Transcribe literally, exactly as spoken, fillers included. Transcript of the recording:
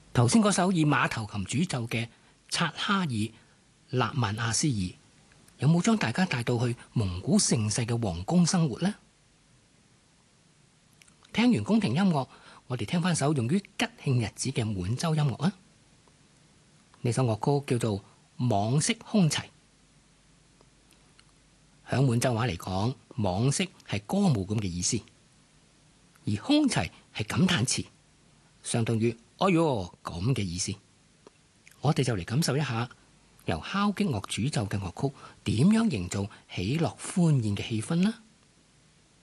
頭先嗰首以馬頭琴主奏嘅察哈爾納曼阿斯爾，有冇將大家帶到去蒙古盛世嘅皇宮生活呢？聽完宮廷音樂，我哋聽翻首用於吉慶日子嘅滿洲音樂啊！呢首樂曲叫做《網式空齊》。響滿洲話嚟講，網式係歌舞咁嘅意思，而空齊係感嘆詞，相當於哎喲咁嘅意思。我哋就嚟感受一下由敲擊樂主奏嘅樂曲點樣營造喜樂歡宴嘅氣氛啦。